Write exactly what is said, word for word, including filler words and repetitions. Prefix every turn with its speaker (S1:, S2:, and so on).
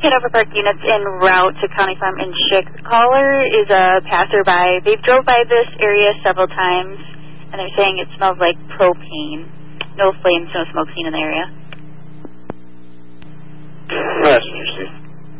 S1: Hanover Park units en route to County Farm in Schick. The caller is a passerby. They've drove by this area several times, and they're saying it smells like propane. No flames, no smoke seen in the area.
S2: Passenger seat.